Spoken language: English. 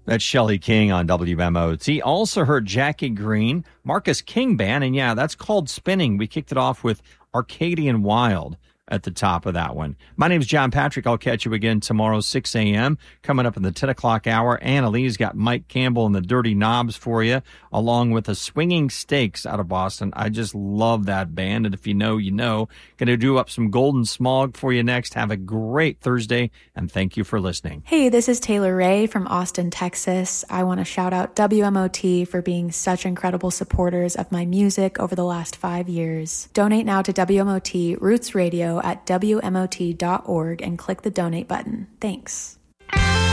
That's Shelley King on WMOT. Also heard Jackie Green, Marcus King Band, and yeah, that's called Spinning. We kicked it off with Arcadian Wild at the top of that one. My name's John Patrick. I'll catch you again tomorrow, 6 a.m. Coming up in the 10 o'clock hour, Anna Lee's got Mike Campbell and the Dirty Knobs for you, along with the Swinging Stakes out of Boston. I just love that band, and if you know, you know. Going to do up some Golden Smog for you next. Have a great Thursday, and thank you for listening. Hey, this is Taylor Ray from Austin, Texas. I want to shout out WMOT for being such incredible supporters of my music over the last 5 years. Donate now to WMOT Roots Radio at WMOT.org and click the donate button. Thanks.